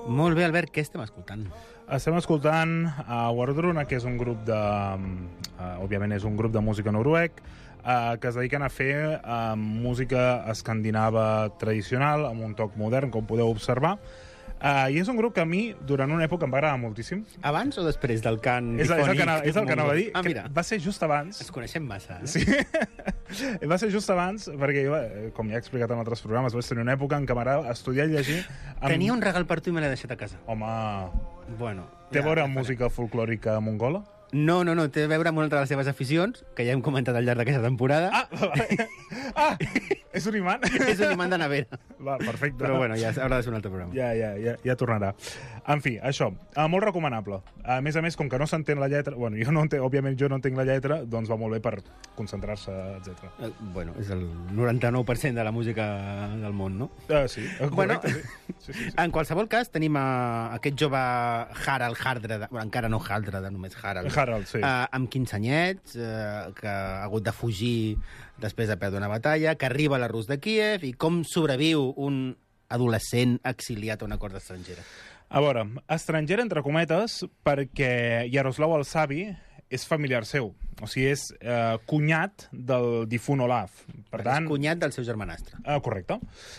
Molt bé, Albert, què estem escoltant? Estem escoltant a Wardruna, que és un grup de... òbviament és un grup de música noruec, que es dediquen a fer música escandinava tradicional, amb un toc modern, com podeu observar. I és un grup que a mi, durant una època, em va agradar moltíssim. Abans o després del cant És el difònic? que anava a dir. Ah, mira. Va ser just abans. Ens coneixem massa, eh? Sí. Va ser just abans, perquè jo, com ja he explicat en altres programes, vaig tenir una època en què m'agradava estudiar i llegir... Tenia un regal per tu i me l'he deixat a casa. Home... Bueno, Té a veure amb música folclòrica mongola? No, té a veure amb una altra de les seves aficions, que ja hem comentat al llarg d'aquesta temporada. És un imant? És un imant de nevera. Va, perfecte. Però bueno, ja haurà de ser un altre programa. Ja tornarà. En fi, això, molt recomanable. A més, com que no s'entén la lletra... Bueno, òbviament jo no entenc la lletra, doncs va molt bé per concentrar-se, etc. Bueno, és el 99% de la música del món, no? Sí, correcte, sí. En qualsevol cas, tenim aquest jove Harald Hardrada, bueno, encara no Hardrada, només Harald, sí. amb 15 anyets, que ha hagut de fugir després de perdre una batalla, que arriba a la Rus de Kíev, i com sobreviu un adolescent exiliat a una cort estrangera. A veure, estrangera entre cometes, perquè Yaroslav el Savi és familiar seu, o sigui, és cunyat del difunt Olaf. Per tant, és cunyat del seu germanastre. Correcte.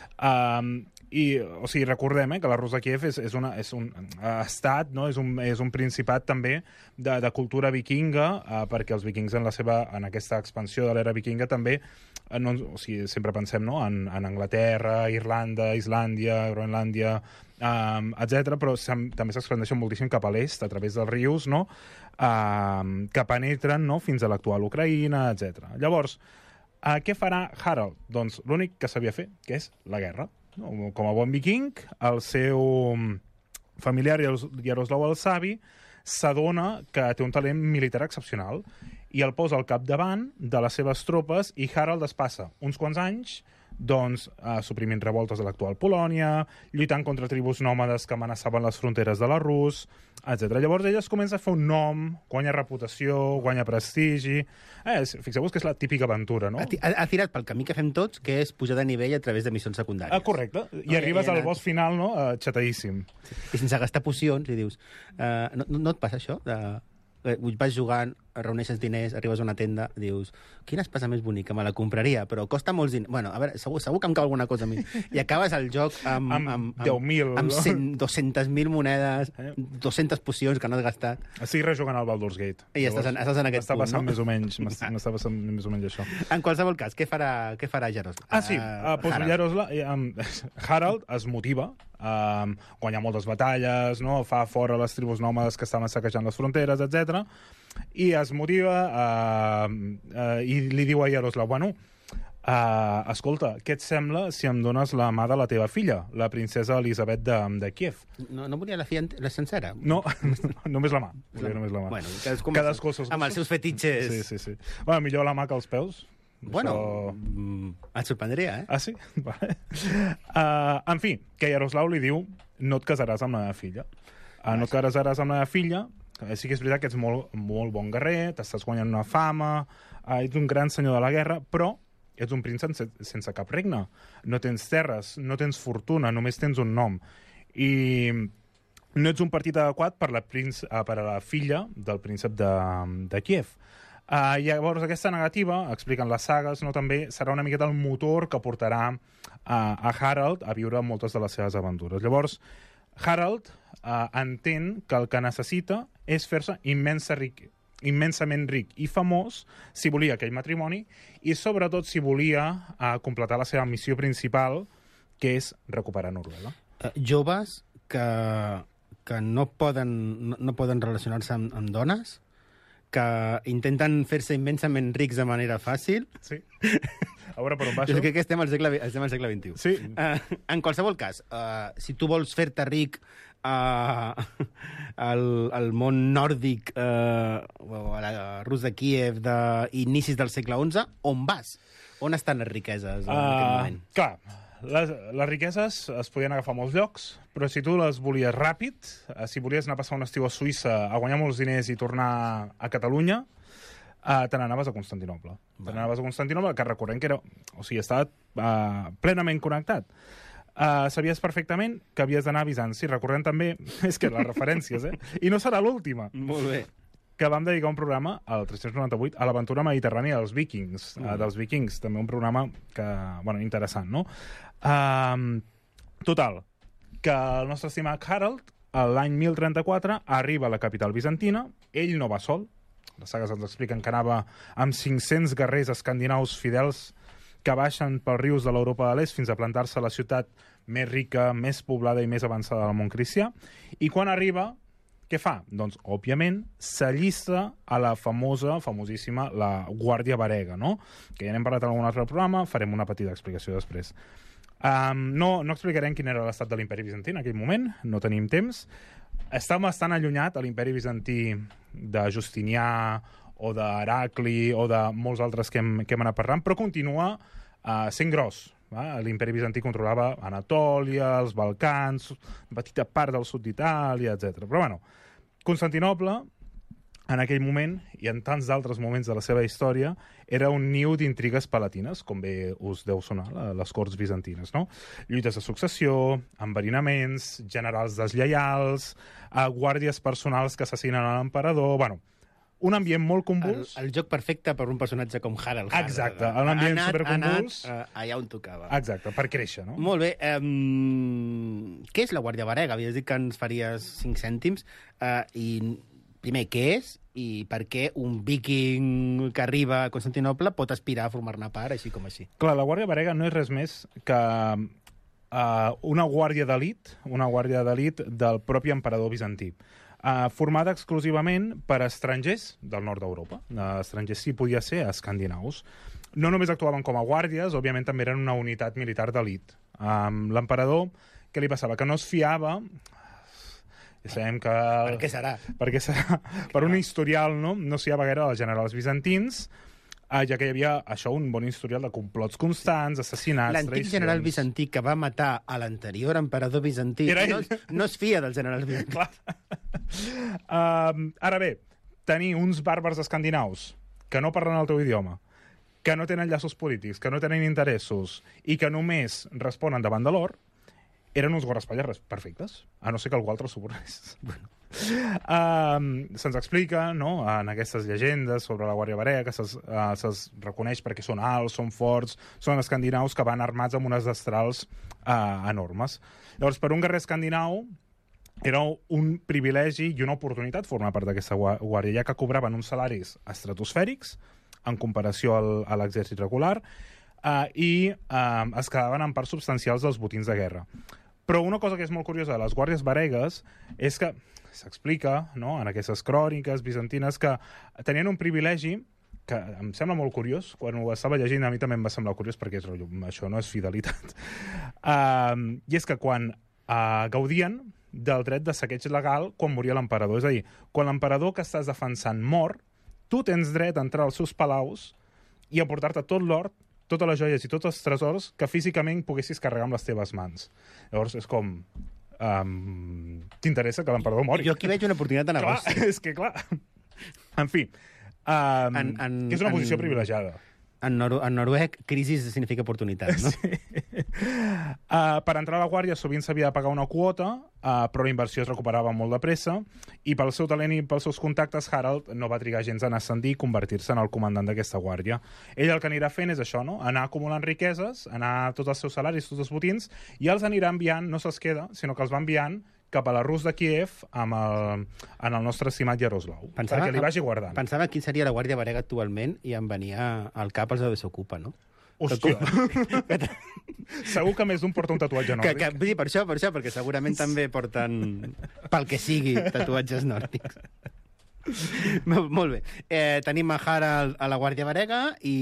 O sigui, recordem que la Rus de Kíev és un estat, no? és un principat també de cultura vikinga, perquè els vikings en aquesta expansió de l'era vikinga també, o sigui, sempre pensem en Anglaterra, Irlanda, Islàndia, Groenlàndia, etc, però també s'expandeixen moltíssim cap a l'est, a través dels rius, no? Que penetren, no? Fins a l'actual Ucraïna, etc. Llavors, què farà Harald? Doncs l'únic que sabia fer, que és la guerra. Com a bon viking, el seu familiar Yaroslav el Savi s'adona que té un talent militar excepcional i el posa al capdavant de les seves tropes, i Harald es passa uns quants anys suprimint revoltes de l'actual Polònia, lluitant contra tribus nòmades que amenaçaven les fronteres de la Rus, etc. Llavors ella es comença a fer un nom, guanya reputació, guanya prestigi... Fixeu-vos que és la típica aventura, no? Ha tirat pel camí que fem tots, que és pujar de nivell a través de missions secundàries. Correcte. I arribes al boss final, no? Xatadíssim. I sense gastar pocions, i dius... No et passa això? Vas jugant, reuneixes diners, arribes a una tenda, dius, quina espasa més bonica, me la compraria, però costa molts diners. Bueno, a veure, segur que em cau alguna cosa a mi. I acabes el joc amb 10.000, amb 200.000 monedes, 200 pocions que no has gastat. Estic rejugant al Baldur's Gate. I estàs en aquest punt, no? M'està passant més o menys això. En qualsevol cas, què farà Yaroslav? Harald es motiva, guanya moltes batalles, no? Fa fora les tribus nòmades que estaven saquejant les fronteres, etc. I es motiva i li diu a Yaroslav, bueno, escolta, què et sembla si em dones la mà de la teva filla, la princesa Elisabet de Kíev? No volia la filla sencera? No, només la mà. Només la mà. Bueno, cadascú amb els seus fetitxes. Sí. Bueno, millor la mà que els peus. Bueno, et sorprendria, eh? Ah, sí? Vale. En fi, que Yaroslav li diu, no et casaràs amb la meva filla. No et casaràs amb la meva filla. Sí que és veritat que ets molt, molt bon guerrer, t'estàs guanyant una fama, ets un gran senyor de la guerra, però ets un príncep sense cap regne. No tens terres, no tens fortuna, només tens un nom. I no ets un partit adequat per a la filla del príncep de Kíev. Llavors, aquesta negativa, expliquen les sagues, no, també serà una miqueta el motor que portarà a Harald a viure moltes de les seves aventures. Llavors, Harald entén que el que necessita és fer-se immensament ric i famós si volia aquell matrimoni i sobretot si volia completar la seva missió principal, que és recuperar Noruega. Joves que no poden relacionar-se amb dones, que intenten fer-se immensament rics de manera fàcil. Sí. A veure per on va això. Jo crec que estem al segle XXI. Sí. En qualsevol cas, si tu vols fer-te ric al món nòrdic, o a la Rus de Kíev d'inicis del segle XI, on vas? On estan les riqueses en aquest moment? Clar, les riqueses es podien agafar a molts llocs, però si tu les volies ràpid, si volies anar a passar un estiu a Suïssa a guanyar molts diners i tornar a Catalunya, te n'anaves a Constantinoble. Te n'anaves a Constantinoble, que recordem que estava plenament connectat. sabies perfectament que havies d'anar avisant. Sí, recordem també, és que les referències, I no serà l'última. Molt bé. Que vam dedicar un programa, al 398, a l'aventura mediterrània dels vikings. Dels vikings, també un programa que, bueno, interessant, no? Total, que el nostre estimat Harald, l'any 1034, arriba a la capital bizantina. Ell no va sol. Les sagues ens expliquen que anava amb 500 guerrers escandinaus fidels que baixen pels rius de l'Europa de l'Est fins a plantar-se a la ciutat més rica, més poblada i més avançada del món cristià. I quan arriba, què fa? Doncs, òbviament, s'allista a la famosíssima, la Guàrdia Varega, no? Que ja n'hem parlat en algun altre programa, farem una petita explicació després. No explicarem quin era l'estat de l'imperi bizantí en aquell moment, no tenim temps. Està bastant allunyat a l'imperi bizantí de Justinià o d'Heracli o de molts altres que hem anat parlant, però continua sent gros. L'imperi bizantí controlava Anatòlia, els Balcans, una petita part del sud d'Itàlia, etc. Però, bueno, Constantinoble, en aquell moment, i en tants d'altres moments de la seva història, era un niu d'intrigues palatines, com bé us deu sonar, les corts bizantines, no? Lluites de successió, enverinaments, generals deslleials, guàrdies personals que assassinen a l'emperador... Bueno, un ambient molt convuls. El joc perfecte per un personatge com Harald. Exacte, un ambient superconvuls. Allà on tocava. Exacte, per créixer, no? Molt bé. Què és la Guàrdia Varega? Havies dit que ens faries 5 cèntims. I primer, què és? I per què un viking que arriba a Constantinoble pot aspirar a formar-ne part, així com així? Clar, la Guàrdia Varega no és res més que una guàrdia d'elit del propi emperador bizantí. Formada exclusivament per estrangers del nord d'Europa. Estrangers sí podia ser escandinaus. No només actuaven com a guàrdies, òbviament també eren una unitat militar d'elit. L'emperador, què li passava? Que no es fiava... Ja sabem que... Per què serà? Perquè serà per un historial, no? No s'hi fiava gaire dels generals bizantins, ja que hi havia això, un bon historial de complots constants, assassinats, L'antic traïcions... general bizantí que va matar a l'anterior emperador bizantí no es fia del general bizantí. Clar. Ara bé, tenir uns bàrbars escandinaus que no parlen el teu idioma, que no tenen llaços polítics, que no tenen interessos i que només responen davant de l'or, eren uns guardaespatlles perfectes, a no ser que algú altre subornés. Bueno. Se'ns explica, no?, en aquestes llegendes sobre la Guàrdia Varega, que se'ls reconeix perquè són alts, són forts, són escandinaus que van armats amb unes destrals enormes. Llavors, per un guerrer escandinau, era un privilegi i una oportunitat formar part d'aquesta guàrdia, ja que cobraven uns salaris estratosfèrics en comparació a l'exèrcit regular i es quedaven en parts substancials dels botins de guerra. Però una cosa que és molt curiosa de les guàrdies varegues és que s'explica, no?, en aquestes cròniques bizantines, que tenien un privilegi que em sembla molt curiós. Quan ho estava llegint a mi també em va semblar curiós perquè això no és fidelitat. I és que quan gaudien del dret de saqueig legal quan moria l'emperador. És a dir, quan l'emperador que estàs defensant mor, tu tens dret a entrar als seus palaus i a portar-te tot l'or, totes les joies i tots els tresors que físicament poguessis carregar amb les teves mans. Llavors, és com... t'interessa que l'emperador mori. Jo aquí veig una oportunitat de negoci. Clar, és que clar. En fi, que és una posició privilegiada. En noruec, crisi significa oportunitat, no? Sí. Per entrar a la guàrdia sovint s'havia de pagar una quota, però la inversió es recuperava molt de pressa, i pel seu talent i pels seus contactes, Harald no va trigar gens en ascendir i convertir-se en el comandant d'aquesta guàrdia. Ell el que anirà fent és això, no?, anar acumulant riqueses, anar tots els seus salaris, tots els botins, i els anirà enviant, no se'ls queda, sinó que els va enviant cap a la Rus de Kíev en el nostre estimat Yaroslav, perquè li vagi guardant. Pensava quin seria la Guàrdia Varega actualment i em venia al cap els de Desocupa, no? Hòstia! Segur que més d'un porta un tatuatge nòrdic. Vull dir, per això, perquè segurament també porten, pel que sigui, tatuatges nòrdics. Molt bé. Tenim a Harald a la Guàrdia Varega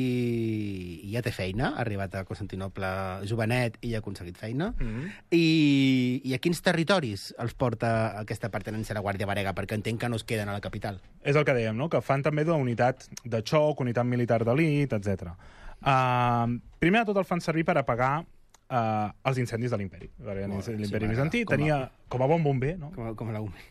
i ja té feina. Ha arribat a Constantinoble jovenet i ja ha aconseguit feina. I a quins territoris els porta aquesta pertinença a la Guàrdia Varega? Perquè entenc que no es queden a la capital. És el que dèiem, no?, que fan també d'unitat de xoc, unitat militar d'elit, etc. Primer de tot el fan servir per apagar els incendis de l'imperi. L'imperi bizantí tenia com a bon bomber, no? Com a la UME.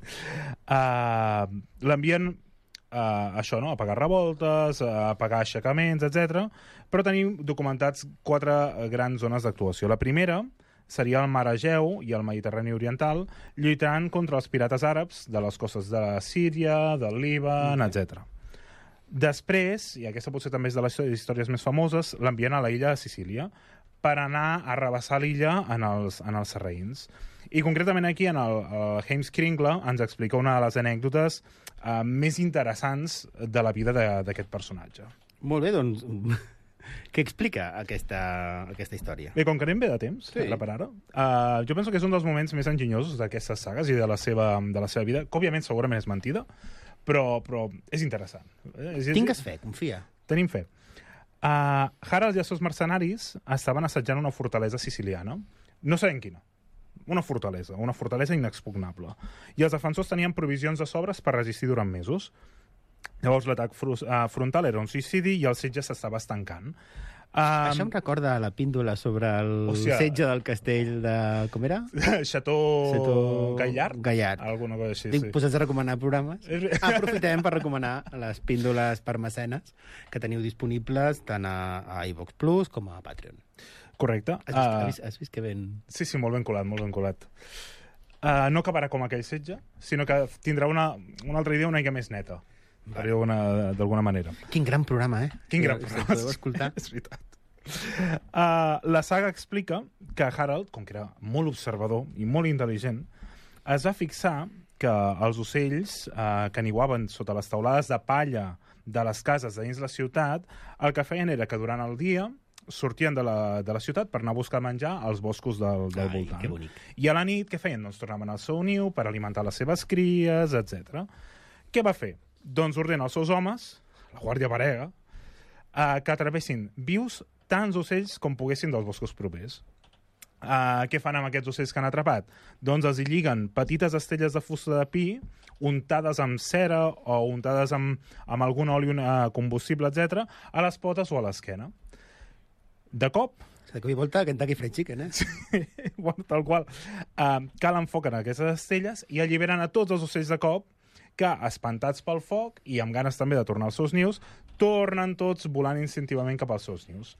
L'envien això, no?, a apagar revoltes, a apagar aixecaments, etc. Però tenim documentats 4 grans zones d'actuació. La primera seria el Mar Egeu i el Mediterrani Oriental, lluitant contra els pirates àrabs de les costes de Síria, del Líban, etc. Després, i aquesta potser també és de les històries més famoses, l'envien a la illa de Sicília per anar a rebassar l'illa en els sarraïns. I concretament aquí, en el James Kringle, ens explica una de les anècdotes més interessants de la vida d'aquest personatge. Molt bé, doncs, què explica aquesta història? Bé, com que anem bé de temps, ara per ara, jo penso que és un dels moments més enginyosos d'aquestes sagues i de la seva vida, que òbviament segurament és mentida, però és interessant. Tingues fe, confia. Tenim fe. Harald i els seus mercenaris estaven assetjant una fortalesa siciliana. No sabem quina. Una fortalesa inexpugnable. I els defensors tenien provisions de sobres per resistir durant mesos. Llavors l'atac frontal era un suïcidi i el setge s'estava estancant. Això em recorda la píndola sobre el setge del castell de... Com era? Chateau Gaillard. Alguna cosa així, Dic, posats a recomanar programes. Aprofitem per recomanar les píndoles per mecenes que teniu disponibles tant a iVox Plus com a Patreon. Correcte. Has vist que ben... Sí, molt ben colat, molt ben colat. No acabarà com aquell setge, sinó que tindrà una altra idea una mica més neta. D'alguna manera. Quin gran programa, eh? Quin gran programa. Podeu escoltar. És veritat. La saga explica que Harald, com que era molt observador i molt intel·ligent, es va fixar que els ocells que niuaven sota les teulades de palla de les cases de dins la ciutat, el que feien era que durant el dia sortien de la ciutat per anar a buscar menjar als boscos del voltant. Que bonic. I a la nit, què feien? Doncs tornaven al seu niu per alimentar les seves cries, etc. Què va fer? Doncs ordena als seus homes, la guàrdia parega, que atrevessin vius tants ocells com poguessin dels boscos propers. Què fan amb aquests ocells que han atrapat? Doncs els hi lliguen petites estelles de fusta de pi untades amb cera o untades amb algun oli combustible, etc., a les potes o a l'esquena. De cop... De cop i volta, Kentucky Fried Chicken, eh? Sí, bueno, tal qual. Calen foc en aquestes estelles i alliberen a tots els ocells de cop que, espantats pel foc i amb ganes també de tornar als seus nius, tornen tots volant instintivament cap als seus nius.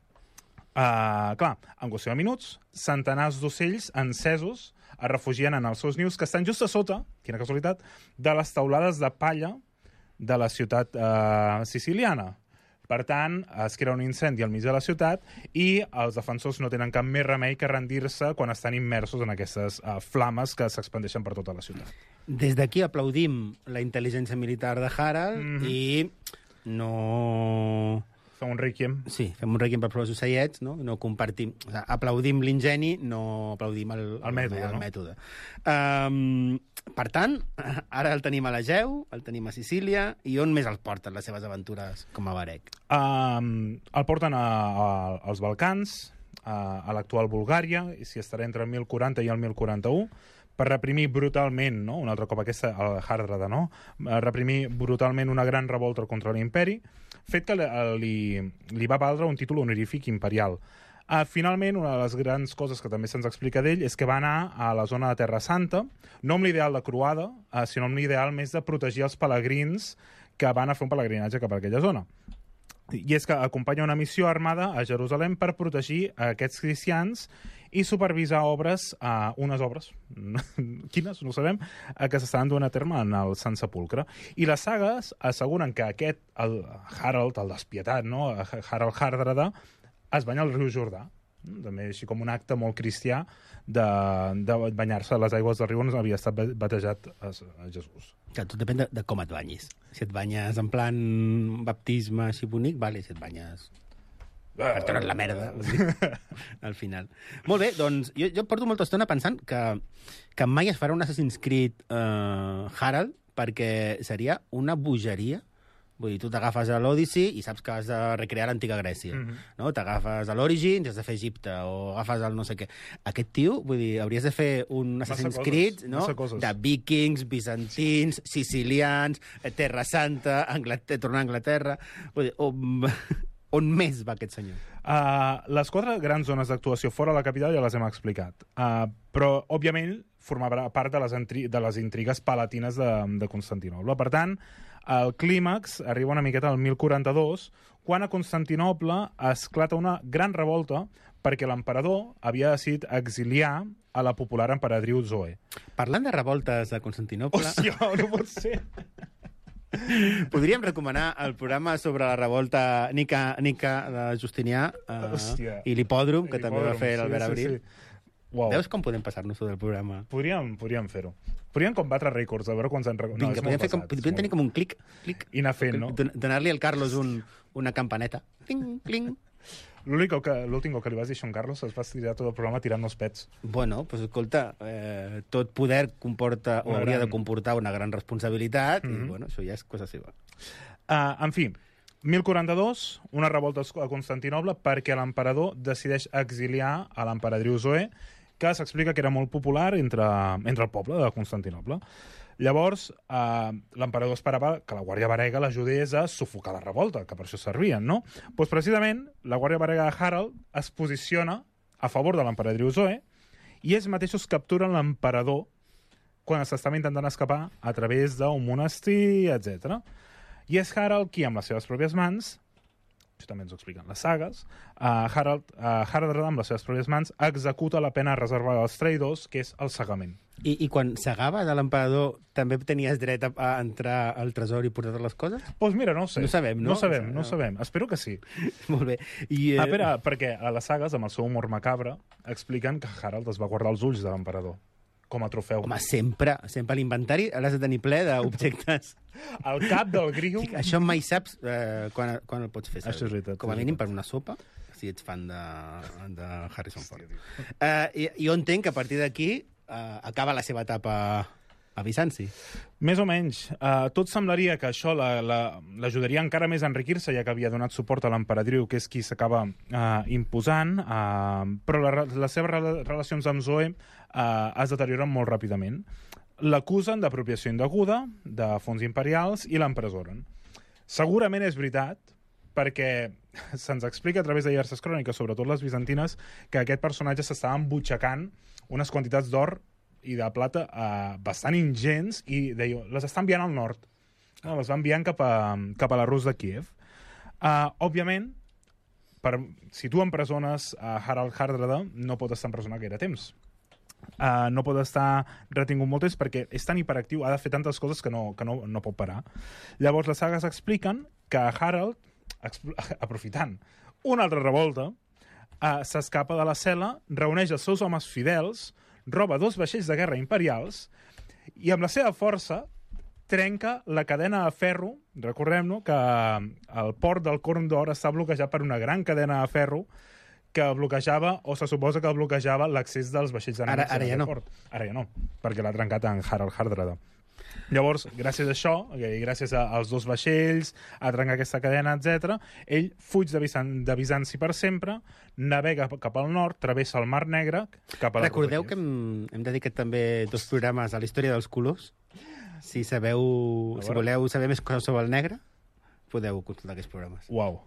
Clar, en qüestió de minuts, centenars d'ocells encesos es refugien en els seus nius, que estan just a sota, quina casualitat, de les teulades de palla de la ciutat siciliana. Per tant, es crea un incendi al mig de la ciutat i els defensors no tenen cap més remei que rendir-se quan estan immersos en aquestes flames que s'expandeixen per tota la ciutat. Des d'aquí aplaudim la intel·ligència militar de Harald i no... Fem un requiem. Sí, fem un requiem per ploure els ocellets, no? No compartim... O sigui, aplaudim l'ingeni, no aplaudim el mètode. Per tant, ara el tenim a l'Egeu, el tenim a Sicília, i on més el porten les seves aventures com a Varec? El porten als Balcans, a l'actual Bulgària, i s'hi estarà entre el 1040 i el 1041, per reprimir brutalment, no? Un altre cop aquesta, el Hardrada, no? Reprimir brutalment una gran revolta contra l'imperi, fet que li va valdre un títol honorífic imperial. Finalment, una de les grans coses que també se'ns explica d'ell és que va anar a la zona de Terra Santa, no amb l'ideal de croada, sinó amb l'ideal més de protegir els pelegrins que van a fer un pelegrinatge cap a aquella zona. I és que acompanya una missió armada a Jerusalem per protegir aquests cristians i supervisar unes obres, quines, no ho sabem, que s'estan duent a terme en el Sant Sepulcre. I les sagues asseguren que el Harald, el despietat, no? Harald Hardrada, es banya al riu Jordà, també així com un acte molt cristià de banyar-se a les aigües del riu on havia estat batejat a Jesús. Clar, tot depèn de com et banyis. Si et banyes en plan baptisme així bonic, vale, si et banyes per treure't la merda al final. Molt bé, doncs jo porto molta estona pensant que mai es farà un Assassin's Creed Harald, perquè seria una bogeria. Vull dir, tu t'agafes a l'Odyssey i saps que has de recrear l'antiga Grècia. No? T'agafes a l'Origins i has de fer Egipte, o agafes el no sé què. Aquest tio, vull dir, hauries de fer un Assassin's Creed, no? De vikings, bizantins, sicilians, Terra Santa, tornar a Anglaterra... Vull dir, on més va aquest senyor? Les 4 grans zones d'actuació fora de la capital ja les hem explicat. Però, òbviament, formarà part de les intrigues palatines de Constantinoble. Per tant, el clímax arriba una miqueta al 1042, quan a Constantinoble esclata una gran revolta perquè l'emperador havia decidit exiliar a la popular emperadriu Zoe. Parlant de revoltes a Constantinople... Hòstia, no pot ser. Podríem recomanar el programa sobre la revolta Nica de Justinià i l'hipòdrom, que també va fer l'Albert Abril. Wow. Veus com podem passar-nos tot el programa? Podríem fer-ho. Podríem combatre rècords, a veure quants en... Vinga, podríem tenir com un clic. I anar fent, no? Donar-li al Carlos una campaneta. Cling, cling. L'últim que li vas dir a Sean Carlos es va tirar tot el programa tirant-nos pets. Bueno, pues escolta, tot poder comporta o hauria de comportar una gran responsabilitat i bueno, això ja és cosa seva. En fi, 1042, una revolta a Constantinoble perquè l'emperador decideix exiliar a l'emperadriu Zoe, que s'explica que era molt popular entre el poble de Constantinople. Llavors, l'emperador esperava que la Guàrdia Varega l'ajudés a sufocar la revolta, que per això servien, no? Doncs precisament, la Guàrdia Varega de Harald es posiciona a favor de l'emperadriu Zoe i ells mateixos capturen l'emperador quan s'estava intentant escapar a través d'un monestir, etc. I és Harald qui, amb les seves pròpies mans, això també ens ho expliquen les sagues, Harald amb les seves pròpies mans executa la pena reservada als traïdors, que és el cegament. I quan segava de l'emperador també tenies dret a entrar al tresor i portar les coses? Doncs mira, no ho sé. No sabem, no? No sabem. Espero que sí. Molt bé. Espera, perquè a les sagues, amb el seu humor macabre, expliquen que Harald es va guardar els ulls de l'emperador com a trofeu. Home, sempre l'inventari l'has de tenir ple d'objectes. El cap del griu... Això mai saps quan el pots fer servir. Això és veritat. Com a mínim per una sopa, si ets fan de Harrison Ford. Jo entenc que a partir d'aquí acaba la seva etapa a Bizanci. Més o menys. Tot semblaria que això l'ajudaria encara més a enriquir-se, ja que havia donat suport a l'emperadriu, que és qui s'acaba imposant, però les seves relacions amb Zoe es deterioren molt ràpidament. L'acusen d'apropiació indeguda, de fons imperials, i l'empresoren. Segurament és veritat, perquè se'ns explica a través de diverses cròniques, sobretot les bizantines, que aquest personatge s'estava embutxacant unes quantitats d'or i de plata bastant ingents i deia, les està enviant al nord. No, les va enviant cap a la Rus de Kíev. Òbviament, si tu empresones a Harald Hardrada, no pot estar empresonat gaire temps. No pot estar retingut molt temps perquè és tan hiperactiu, ha de fer tantes coses que no pot parar. Llavors les sagues expliquen que Harald, aprofitant una altra revolta, s'escapa de la cel·la, reuneix els seus homes fidels, roba 2 vaixells de guerra imperials i amb la seva força trenca la cadena de ferro. Recordem-no que el port del Corn d'Or està bloquejat per una gran cadena de ferro que bloquejava, o se suposa que bloquejava l'accés dels vaixells enemics. Ara ja no. Ara ja no, perquè l'ha trencat en Harald Hardrada. Llavors, gràcies a això, i gràcies als 2 vaixells, a trencar aquesta cadena, etc., ell fuig de Bizanci per sempre, navega cap al nord, travessa el Mar Negre, cap a la Recordeu que hem dedicat també 2 programes a la història dels colors. Si voleu saber més coses sobre el negre, podeu consultar aquests programes. Uau.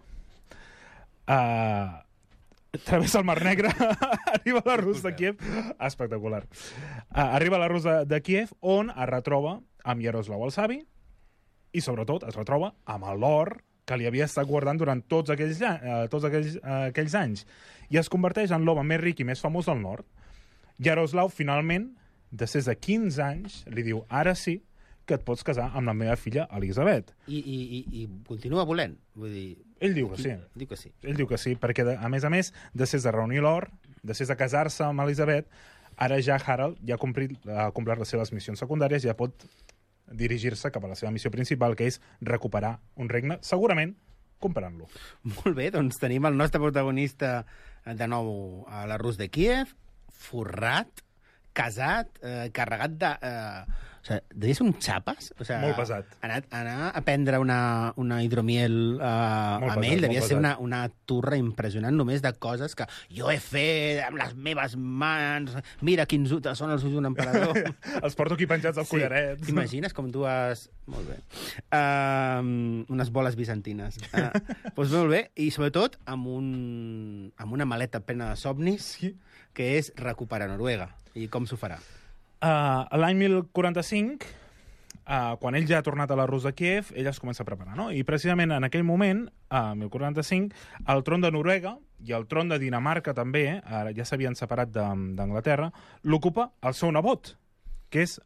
Travessa el Mar Negre, arriba a la Rus de Kíev, espectacular. Arriba a la Rus de Kíev, on es retroba amb Iaroslau el Savi i, sobretot, es retroba amb l'or que li havia estat guardant durant tots aquells anys. I es converteix en l'home més ric i més famós del nord. Iaroslau, finalment, després de 15 anys, li diu, ara sí que et pots casar amb la meva filla Elisabet. I continua volent? Vull dir... Ell diu que sí. Diu que sí. Ell diu que sí, perquè, a més, després de reunir l'or, després de casar-se amb Elisabet, ara ja Harald ja ha complert les seves missions secundàries, ja pot dirigir-se cap a la seva missió principal, que és recuperar un regne, segurament comprant-lo. Molt bé, doncs tenim el nostre protagonista de nou a la Rus de Kíev, forrat, casat, carregat de... O sigui, deies un xapes? O sigui, molt pesat. Anar a prendre una hidromiel amb ell devia ser una turra impressionant, només de coses que jo he fet amb les meves mans, mira quins són els ulls d'un emperador. Els porto aquí penjats als collarets. T'imagines com tu has... Molt bé. Unes boles bizantines. Doncs molt bé, i sobretot amb una maleta plena de somnis, que és recuperar Noruega. I com s'ho farà? L'any 1045, quan ell ja ha tornat a la Rus de Kíev, ell es comença a preparar, no? I precisament en aquell moment, a 1045, el tron de Noruega i el tron de Dinamarca també, ara ja s'havien separat d'Anglaterra, l'ocupa el seu nebot, que és